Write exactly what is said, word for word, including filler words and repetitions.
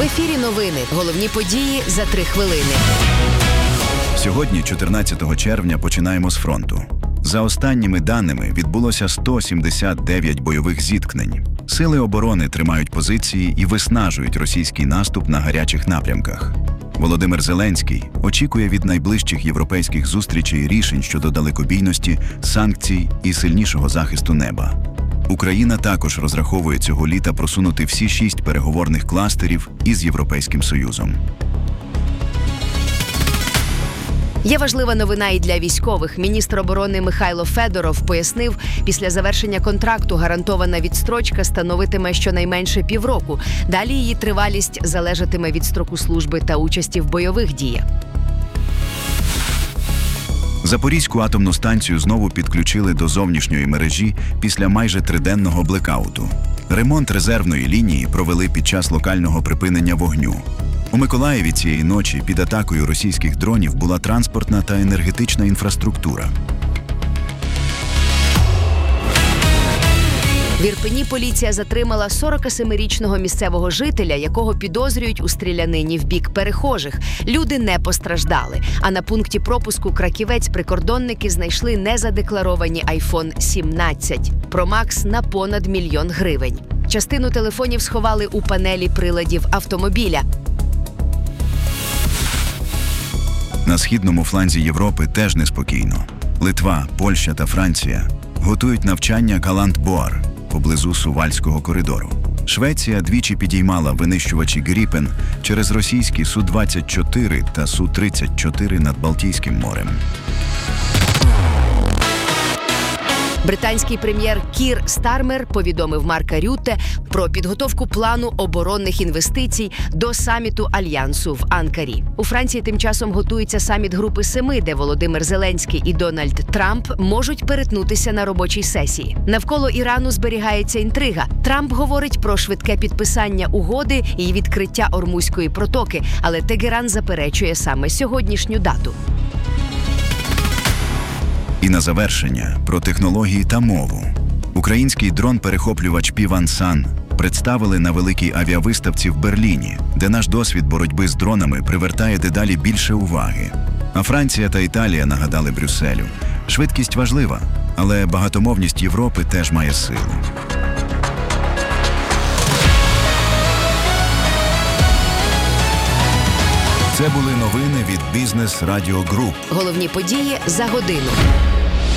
ефірі новини. Головні події за три хвилини. Сьогодні, чотирнадцятого червня, починаємо з фронту. За останніми даними, відбулося сто сімдесят дев'ять бойових зіткнень. Сили оборони тримають позиції і виснажують російський наступ на гарячих напрямках. Володимир Зеленський очікує від найближчих європейських зустрічей рішень щодо далекобійності, санкцій і сильнішого захисту неба. Україна також розраховує цього літа просунути всі шість переговорних кластерів із Європейським Союзом. Є важлива новина і для військових. Міністр оборони Михайло Федоров пояснив, після завершення контракту гарантована відстрочка становитиме щонайменше півроку. Далі її тривалість залежатиме від строку служби та участі в бойових діях. Запорізьку атомну станцію знову підключили до зовнішньої мережі після майже триденного блекауту. Ремонт резервної лінії провели під час локального припинення вогню. У Миколаєві цієї ночі під атакою російських дронів була транспортна та енергетична інфраструктура. В Ірпені поліція затримала сорокасемирічного місцевого жителя, якого підозрюють у стрілянині в бік перехожих. Люди не постраждали. А на пункті пропуску Краківець прикордонники знайшли незадекларовані айфон сімнадцять Pro Max на понад мільйон гривень. Частину телефонів сховали у панелі приладів автомобіля. На східному фланзі Європи теж неспокійно. Литва, Польща та Франція готують навчання Галанд-Боар поблизу Сувальського коридору. Швеція двічі підіймала винищувачі Гріпен через російські Су двадцять чотири та Су тридцять чотири над Балтійським морем. Британський прем'єр Кір Стармер повідомив Марка Рютте про підготовку плану оборонних інвестицій до саміту Альянсу в Анкарі. У Франції тим часом готується саміт Групи Семи, де Володимир Зеленський і Дональд Трамп можуть перетнутися на робочій сесії. Навколо Ірану зберігається інтрига. Трамп говорить про швидке підписання угоди і відкриття Ормузької протоки, але Тегеран заперечує саме сьогоднішню дату. І на завершення про технології та мову. Український дрон-перехоплювач Піван-Сан представили на великій авіавиставці в Берліні, де наш досвід боротьби з дронами привертає дедалі більше уваги. А Франція та Італія нагадали Брюсселю. Швидкість важлива, але багатомовність Європи теж має силу. Це були новини від Бізнес Радіо Груп. Головні події за годину.